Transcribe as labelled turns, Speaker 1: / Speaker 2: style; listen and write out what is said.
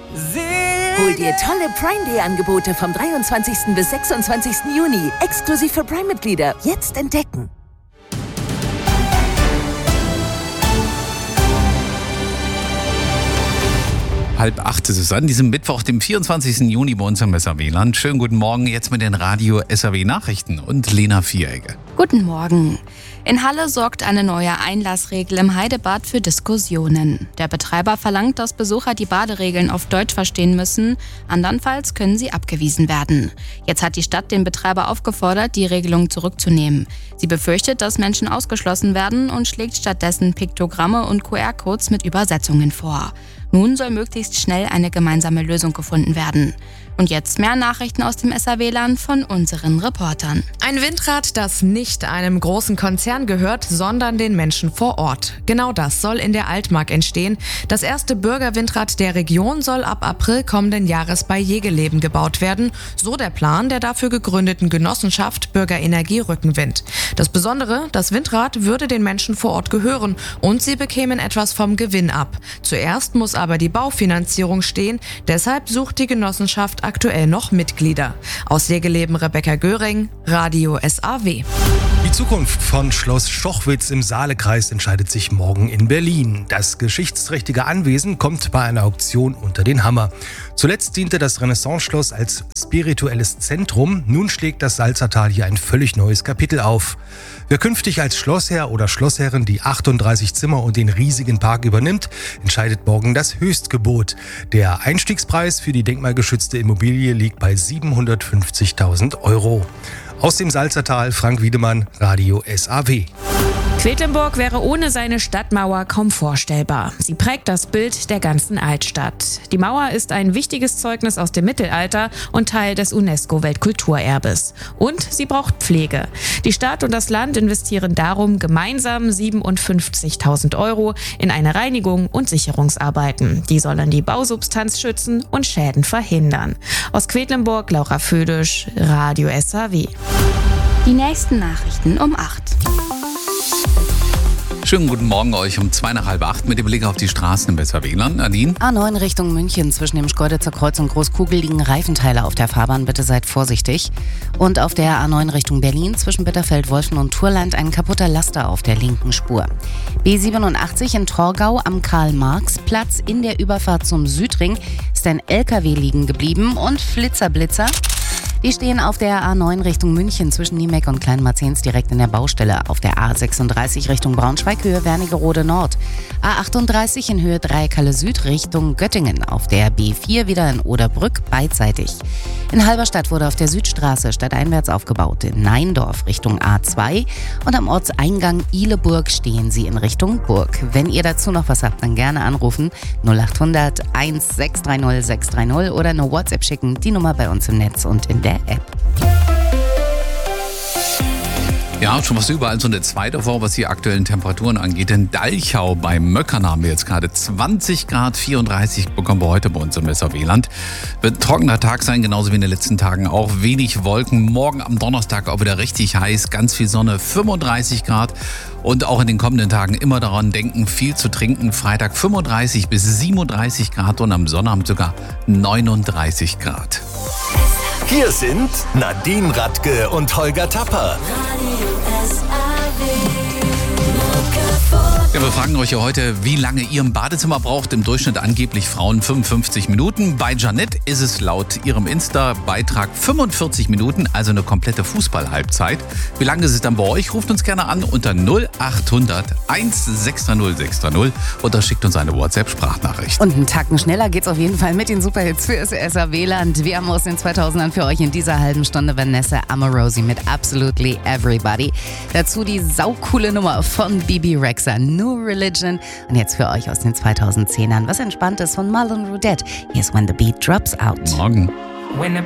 Speaker 1: Hol dir tolle Prime Day Angebote vom 23. bis 26. Juni. Exklusiv für Prime-Mitglieder. Jetzt entdecken.
Speaker 2: 7:30 ist es an diesem Mittwoch, dem 24. Juni bei uns am SAW-Land. Schönen guten Morgen jetzt mit den Radio SAW Nachrichten und Lena Vieregge.
Speaker 3: Guten Morgen. In Halle sorgt eine neue Einlassregel im Heidebad für Diskussionen. Der Betreiber verlangt, dass Besucher die Baderegeln auf Deutsch verstehen müssen. Andernfalls können sie abgewiesen werden. Jetzt hat die Stadt den Betreiber aufgefordert, die Regelung zurückzunehmen. Sie befürchtet, dass Menschen ausgeschlossen werden und schlägt stattdessen Piktogramme und QR-Codes mit Übersetzungen vor. Nun soll möglichst schnell eine gemeinsame Lösung gefunden werden. Und jetzt mehr Nachrichten aus dem SAW-Land von unseren Reportern.
Speaker 4: Ein Windrad, das nicht einem großen Konzern gehört, sondern den Menschen vor Ort. Genau das soll in der Altmark entstehen. Das erste Bürgerwindrad der Region soll ab April kommenden Jahres bei Jegeleben gebaut werden. So der Plan der dafür gegründeten Genossenschaft Bürgerenergie Rückenwind. Das Besondere, das Windrad würde den Menschen vor Ort gehören und sie bekämen etwas vom Gewinn ab. Zuerst muss aber die Baufinanzierung stehen. Deshalb sucht die Genossenschaft aktuell noch Mitglieder. Aus Jegeleben Rebecca Göring, Radio SAW.
Speaker 5: Die Zukunft von Schloss Schochwitz im Saalekreis entscheidet sich morgen in Berlin. Das geschichtsträchtige Anwesen kommt bei einer Auktion unter den Hammer. Zuletzt diente das Renaissance-Schloss als spirituelles Zentrum. Nun schlägt das Salzertal hier ein völlig neues Kapitel auf. Wer künftig als Schlossherr oder Schlossherrin die 38 Zimmer und den riesigen Park übernimmt, entscheidet morgen das Höchstgebot. Der Einstiegspreis für die denkmalgeschützte Immobilie liegt bei 750.000 €. Aus dem Salzertal, Frank Wiedemann, Radio SAW.
Speaker 4: Quedlinburg wäre ohne seine Stadtmauer kaum vorstellbar. Sie prägt das Bild der ganzen Altstadt. Die Mauer ist ein wichtiges Zeugnis aus dem Mittelalter und Teil des UNESCO-Weltkulturerbes. Und sie braucht Pflege. Die Stadt und das Land investieren darum gemeinsam 57.000 € in eine Reinigung und Sicherungsarbeiten. Die sollen die Bausubstanz schützen und Schäden verhindern. Aus Quedlinburg, Laura Födisch, Radio SAW.
Speaker 3: Die nächsten Nachrichten um 8.
Speaker 2: Schönen guten Morgen euch um 7:45 mit dem Blick auf die Straßen im SAW-Land. Nadine?
Speaker 6: A9 Richtung München. Zwischen dem Schkeuditzer Kreuz und Großkugel liegen Reifenteile auf der Fahrbahn. Bitte seid vorsichtig. Und auf der A9 Richtung Berlin zwischen Bitterfeld, Wolfen und Turland ein kaputter Laster auf der linken Spur. B87 in Torgau am Karl-Marx-Platz in der Überfahrt zum Südring ist ein LKW liegen geblieben und Flitzer-Blitzer. Die stehen auf der A9 Richtung München zwischen Niemeck und Kleinmarzens direkt in der Baustelle. Auf der A36 Richtung Braunschweig, Höhe Wernigerode Nord. A38 in Höhe Dreiekalle Süd Richtung Göttingen. Auf der B4 wieder in Oderbrück beidseitig. In Halberstadt wurde auf der Südstraße stadteinwärts aufgebaut. In Neindorf Richtung A2 und am Ortseingang Ihleburg stehen sie in Richtung Burg. Wenn ihr dazu noch was habt, dann gerne anrufen 0800 1630 630 oder eine WhatsApp schicken. Die Nummer bei uns im Netz und in der App.
Speaker 2: Ja, schon was überall so eine zweite Woche, was die aktuellen Temperaturen angeht. In Dalchau bei Möckern haben wir jetzt gerade 20 Grad, 34 bekommen wir heute bei uns im SAW-Land. Wird ein trockener Tag sein, genauso wie in den letzten Tagen auch. Wenig Wolken, morgen am Donnerstag auch wieder richtig heiß, ganz viel Sonne, 35 Grad. Und auch in den kommenden Tagen immer daran denken, viel zu trinken. Freitag 35 bis 37 Grad und am Sonnabend sogar 39 Grad.
Speaker 7: Hier sind Nadine Radke und Holger Tapper.
Speaker 2: Ja, wir fragen euch ja heute, wie lange ihr im Badezimmer braucht. Im Durchschnitt angeblich Frauen 55 Minuten. Bei Janette ist es laut ihrem Insta-Beitrag 45 Minuten, also eine komplette Fußball-Halbzeit. Wie lange ist es dann bei euch? Ruft uns gerne an unter 0800 1630 630 oder schickt uns eine WhatsApp-Sprachnachricht.
Speaker 6: Und einen Tacken schneller geht's auf jeden Fall mit den Superhits für das SAW-Land. Wir haben aus den 2000ern für euch in dieser halben Stunde Vanessa Amorosi mit Absolutely Everybody. Dazu die saucoole Nummer von Bibi Rexha, New Religion. Und jetzt für euch aus den 2010ern was Entspanntes von Marlon Rudette. Here's When the Beat Drops Out.
Speaker 2: Morgen.
Speaker 8: When the